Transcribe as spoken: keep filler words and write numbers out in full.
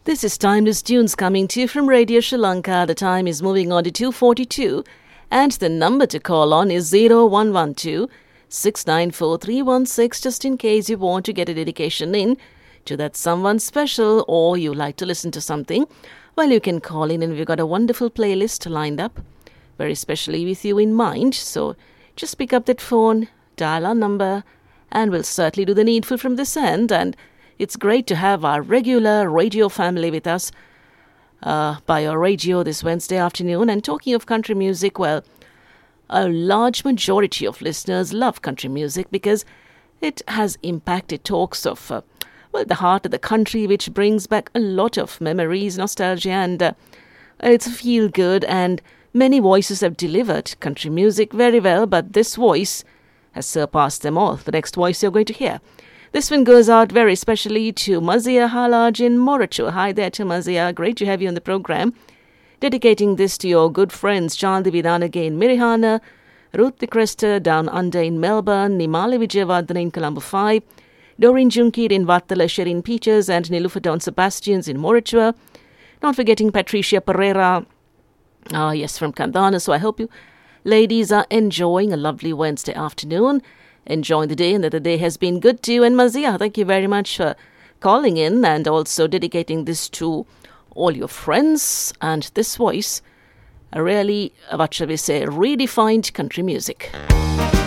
This is Timeless Tunes coming to you from Radio Sri Lanka. The time is moving on to two forty-two and the number to call on is zero one one two, six nine four, three one six just in case you want to get a dedication in to that someone special or you like to listen to something. Well, you can call in and we've got a wonderful playlist lined up, very specially with you in mind. So just pick up that phone, dial our number, and we'll certainly do the needful from this end. And it's great to have our regular radio family with us uh, by our radio this Wednesday afternoon. And talking of country music, well, a large majority of listeners love country music because it has impacted talks of, uh, well, the heart of the country, which brings back a lot of memories, nostalgia, and uh, it's feel-good. And many voices have delivered country music very well, but this voice has surpassed them all. The next voice you're going to hear, this one goes out very specially to Mazia Halaj in Morachua. Hi there to Mazia. Great to have you on the program. Dedicating this to your good friends Chaldi Vidanage in Mirihana, Ruth the Cresta down under in Melbourne, Nimali Vijayavardhana in Colombo five, Doreen Junkid in Vattala, Sherin Peaches, and Nilufa Don Sebastians in Morachua. Not forgetting Patricia Pereira, ah yes, from Kandana. So I hope you ladies are enjoying a lovely Wednesday afternoon, enjoying the day, and that the day has been good to you. And Mazia, thank you very much for calling in and also dedicating this to all your friends. And this voice really, what shall we say, redefined country music.